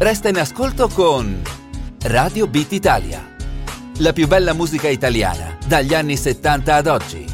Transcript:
Resta in ascolto con Radio Beat Italia, la più bella musica italiana dagli anni 70 ad oggi.